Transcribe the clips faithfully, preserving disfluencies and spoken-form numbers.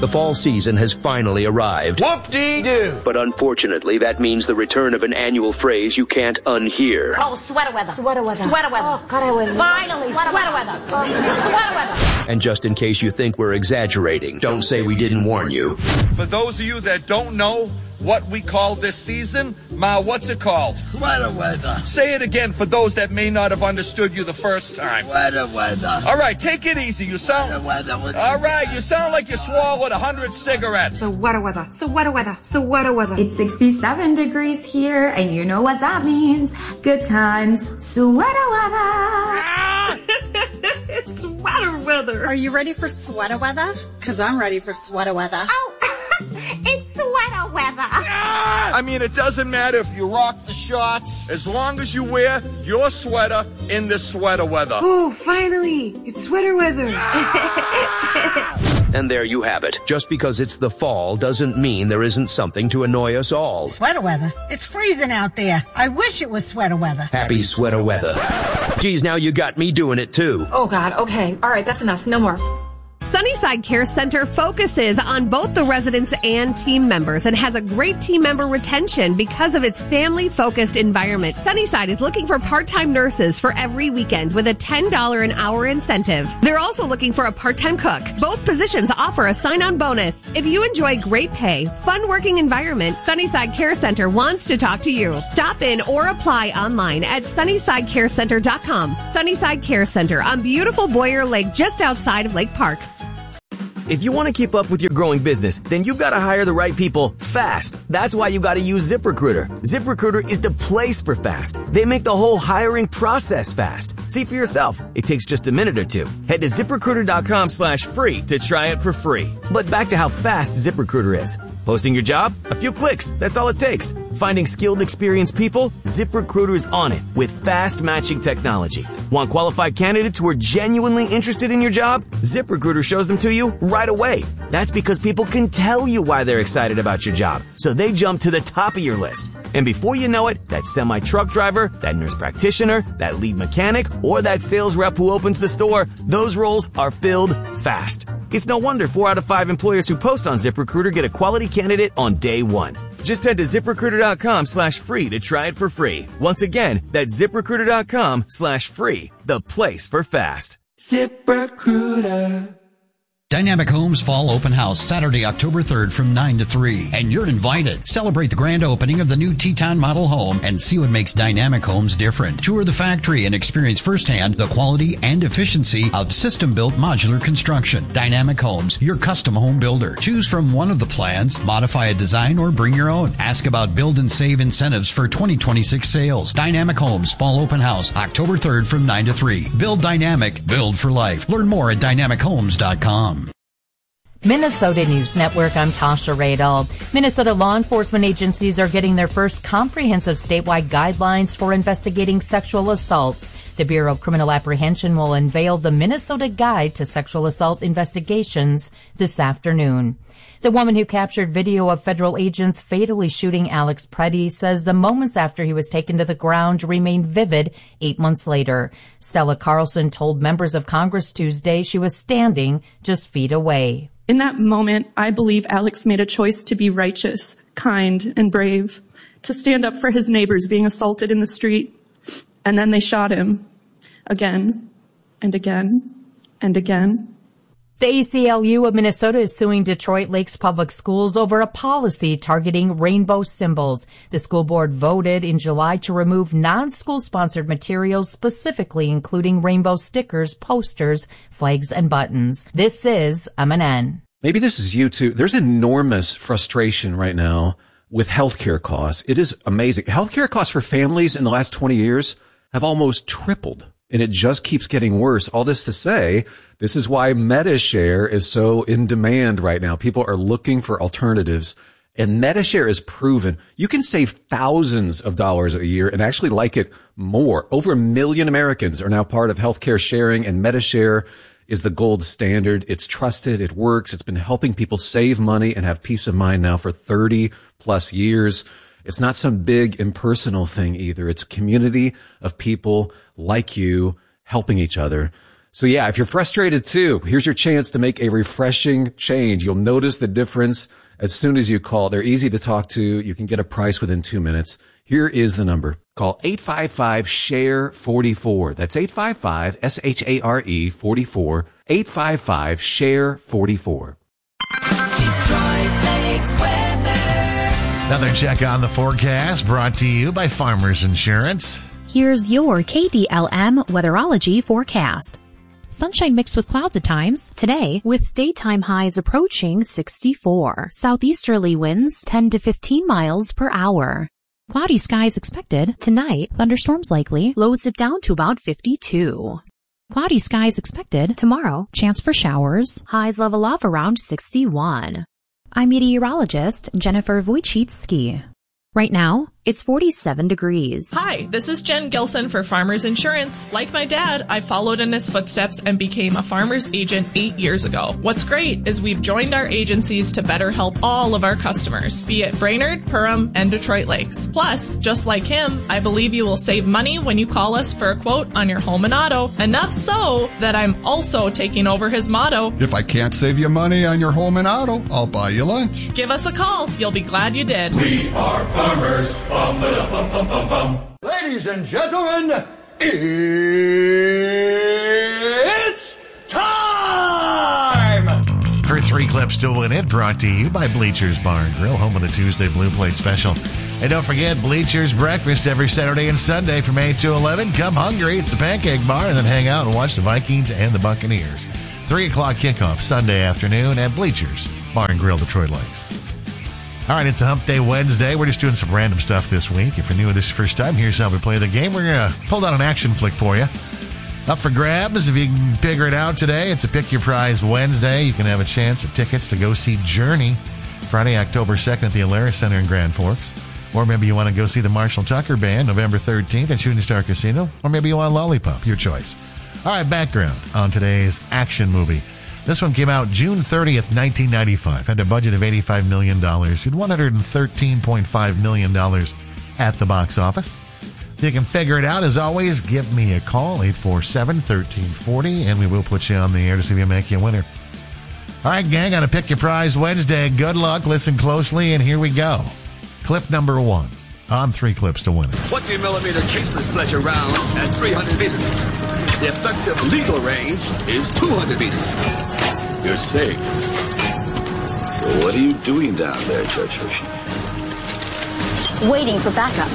The fall season has finally arrived. Whoop-dee-doo! But unfortunately, that means the return of an annual phrase you can't unhear. Oh, sweater weather. Sweater weather. Sweater weather. Oh, God, I wouldn't. Finally, sweater weather. Sweater weather. And just in case you think we're exaggerating, don't say we didn't warn you. For those of you that don't know what we call this season, Ma, what's it called? Sweater weather. Say it again for those that may not have understood you the first time. Sweater weather. All right, take it easy. You sound... Sweater weather. All right, you sound like you swallowed a hundred cigarettes. Sweater weather. Sweater weather. Sweater weather. It's sixty-seven degrees here, and you know what that means. Good times. Sweater weather. It's sweater weather. Are you ready for sweater weather? Because I'm ready for sweater weather. Oh, it's sweater weather. I mean, it doesn't matter if you rock the shorts, as long as you wear your sweater in this sweater weather. Oh, finally. It's sweater weather. And there you have it. Just because it's the fall doesn't mean there isn't something to annoy us all. Sweater weather. It's freezing out there. I wish it was sweater weather. Happy sweater weather. Geez, now you got me doing it too. Oh, God. Okay. All right. That's enough. No more. Sunnyside Care Center focuses on both the residents and team members and has a great team member retention because of its family-focused environment. Sunnyside is looking for part-time nurses for every weekend with a ten dollars an hour incentive. They're also looking for a part-time cook. Both positions offer a sign-on bonus. If you enjoy great pay, fun working environment, Sunnyside Care Center wants to talk to you. Stop in or apply online at sunnyside care center dot com. Sunnyside Care Center on beautiful Boyer Lake just outside of Lake Park. If you want to keep up with your growing business, then you've got to hire the right people fast. That's why you got to use ZipRecruiter. ZipRecruiter is the place for fast. They make the whole hiring process fast. See for yourself. It takes just a minute or two. Head to ZipRecruiter.com slash free to try it for free. But back to how fast ZipRecruiter is. Posting your job? A few clicks. That's all it takes. Finding skilled, experienced people? ZipRecruiter is on it with fast matching technology. Want qualified candidates who are genuinely interested in your job? ZipRecruiter shows them to you right away. That's because people can tell you why they're excited about your job, so they jump to the top of your list. And before you know it, that semi-truck driver, that nurse practitioner, that lead mechanic, or that sales rep who opens the store, those roles are filled fast. It's no wonder four out of five employers who post on ZipRecruiter get a quality candidate on day one. Just head to ZipRecruiter.com slash free to try it for free. Once again, that's ZipRecruiter.com slash free, the place for fast. ZipRecruiter. Dynamic Homes Fall Open House, Saturday, October third from nine to three. And you're invited. Celebrate the grand opening of the new Teton model home and see what makes Dynamic Homes different. Tour the factory and experience firsthand the quality and efficiency of system-built modular construction. Dynamic Homes, your custom home builder. Choose from one of the plans, modify a design, or bring your own. Ask about build and save incentives for twenty twenty-six sales. Dynamic Homes Fall Open House, October third from nine to three. Build dynamic, build for life. Learn more at dynamic homes dot com. Minnesota News Network, I'm Tasha Radel. Minnesota law enforcement agencies are getting their first comprehensive statewide guidelines for investigating sexual assaults. The Bureau of Criminal Apprehension will unveil the Minnesota Guide to Sexual Assault Investigations this afternoon. The woman who captured video of federal agents fatally shooting Alex Preddy says the moments after he was taken to the ground remain vivid eight months later. Stella Carlson told members of Congress Tuesday she was standing just feet away. In that moment, I believe Alex made a choice to be righteous, kind, and brave, to stand up for his neighbors being assaulted in the street. And then they shot him again and again and again. The A C L U of Minnesota is suing Detroit Lakes Public Schools over a policy targeting rainbow symbols. The school board voted in July to remove non-school sponsored materials, specifically including rainbow stickers, posters, flags, and buttons. This is M N N. Maybe this is you too. There's enormous frustration right now with healthcare costs. It is amazing. Healthcare costs for families in the last twenty years have almost tripled. And it just keeps getting worse. All this to say, this is why MediShare is so in demand right now. People are looking for alternatives. And MediShare is proven you can save thousands of dollars a year and actually like it more. Over a million Americans are now part of healthcare sharing, and MediShare is the gold standard. It's trusted. It works. It's been helping people save money and have peace of mind now for thirty plus years. It's not some big impersonal thing either. It's a community of people like you helping each other. So yeah, if you're frustrated too, here's your chance to make a refreshing change. You'll notice the difference as soon as you call. They're easy to talk to. You can get a price within two minutes. Here is the number. Call eight five five, S H A R E, forty-four. That's eight five five, S H A R E, forty-four. eight five five, S H A R E, forty-four. Detroit Lakes weather. Another check on the forecast brought to you by Farmers Insurance. Here's your K D L M weatherology forecast. Sunshine mixed with clouds at times today, with daytime highs approaching sixty-four. Southeasterly winds ten to fifteen miles per hour. Cloudy skies expected tonight. Thunderstorms likely. Lows dip down to about fifty-two. Cloudy skies expected tomorrow. Chance for showers. Highs level off around sixty-one. I'm meteorologist Jennifer Wojcicki. Right now, it's forty-seven degrees. Hi, this is Jen Gilson for Farmers Insurance. Like my dad, I followed in his footsteps and became a farmer's agent eight years ago. What's great is we've joined our agencies to better help all of our customers, be it Brainerd, Perham, and Detroit Lakes. Plus, just like him, I believe you will save money when you call us for a quote on your home and auto. Enough so that I'm also taking over his motto. If I can't save you money on your home and auto, I'll buy you lunch. Give us a call. You'll be glad you did. We are farmers. Bum, ba, bum, bum, bum, bum. Ladies and gentlemen, it's time! For three clips to win it, brought to you by Bleachers Bar and Grill, home of the Tuesday Blue Plate Special. And don't forget, Bleachers Breakfast every Saturday and Sunday from eight to eleven. Come hungry, it's the Pancake Bar, and then hang out and watch the Vikings and the Buccaneers. three o'clock kickoff Sunday afternoon at Bleachers Bar and Grill, Detroit Lakes. All right, it's a Hump Day Wednesday. We're just doing some random stuff this week. If you're new with this first time, here's how we play the game. We're going to pull down an action flick for you. Up for grabs, if you can figure it out today, it's a Pick Your Prize Wednesday. You can have a chance at tickets to go see Journey Friday, October second at the Alaris Center in Grand Forks. Or maybe you want to go see the Marshall Tucker Band November thirteenth at Shooting Star Casino. Or maybe you want Lollipop, your choice. All right, background on today's action movie. This one came out June thirtieth, nineteen ninety-five. Had a budget of eighty-five million dollars. Did one hundred thirteen point five million dollars at the box office. If you can figure it out, as always, give me a call, eight four seven, one three four zero, and we will put you on the air to see if we make you a winner. All right, gang, on a Pick Your Prize Wednesday. Good luck. Listen closely, and here we go. Clip number one. On three clips to win it. twenty millimeter chaseless pleasure round at three hundred meters. The effective lethal range is two hundred meters. You're safe. So what are you doing down there, Judge Hershey? Waiting for backup.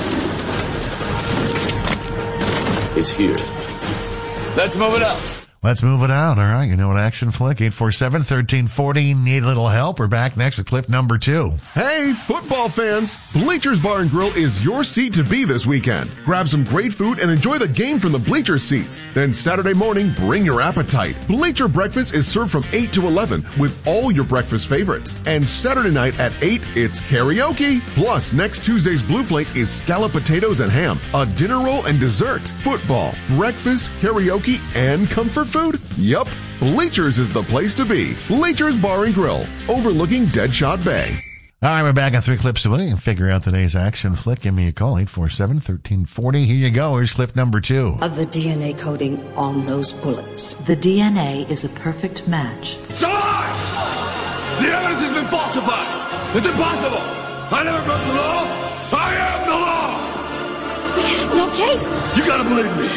It's here. Let's move it up. Let's move it out. All right. You know what action flick? eight four seven, one three four zero. Need a little help? We're back next with clip number two. Hey, football fans. Bleachers Bar and Grill is your seat to be this weekend. Grab some great food and enjoy the game from the bleacher seats. Then Saturday morning, bring your appetite. Bleacher breakfast is served from eight to eleven with all your breakfast favorites. And Saturday night at eight, it's karaoke. Plus, next Tuesday's Blue Plate is scalloped potatoes and ham, a dinner roll and dessert, football, breakfast, karaoke, and comfort food? Yup, Bleachers is the place to be. Bleachers Bar and Grill, overlooking Deadshot Bay. All right, we're back on three clips to win it and figure out today's action flick. Give me a call, eight four seven, one three four zero. Here you go. Here's clip number two. Of the D N A coding on those bullets. The D N A is a perfect match. It's a lie! The evidence has been falsified! It's impossible! I never broke the law! I am the law! We have no case! You gotta believe me!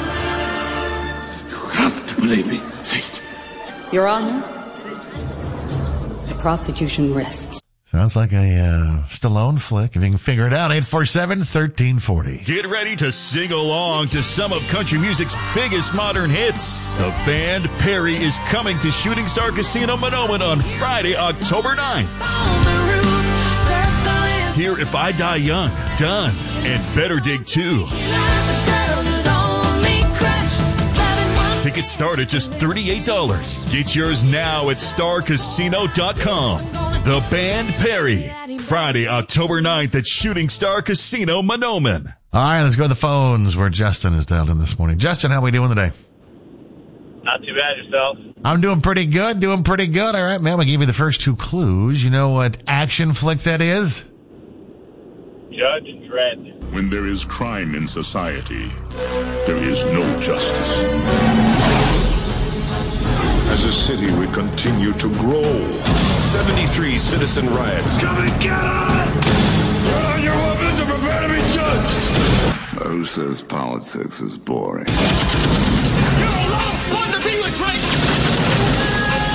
Have to believe me. Say it. Your Honor, the prosecution rests. Sounds like a uh, Stallone flick. If you can figure it out, eight four seven, one three four zero. Get ready to sing along to some of country music's biggest modern hits. The band Perry is coming to Shooting Star Casino Monoman on Friday, October ninth. Hear If I Die Young, Done, and Better Dig two. Tickets start at just thirty-eight dollars. Get yours now at star casino dot com. The band Perry. Friday, October ninth at Shooting Star Casino, Monoman. All right, let's go to the phones where Justin is dialed in this morning. Justin, how are we doing today? Not too bad, yourself. I'm doing pretty good, doing pretty good. All right, man, we'll give you the first two clues. You know what action flick that is? Judge Judge Dredd. When there is crime in society, there is no justice. As a city, we continue to grow. seventy-three citizen riots. Come and get us! Turn on your weapons and prepare to be judged! Who says politics is boring?